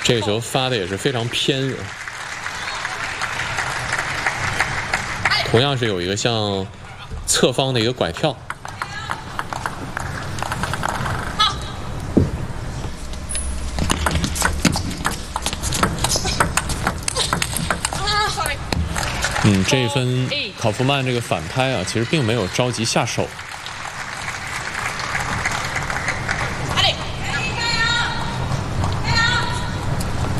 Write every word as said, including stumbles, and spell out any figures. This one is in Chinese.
这个球发的也是非常偏，同样是有一个像侧方的一个拐跳。嗯，这一分考夫曼这个反拍啊，其实并没有着急下手。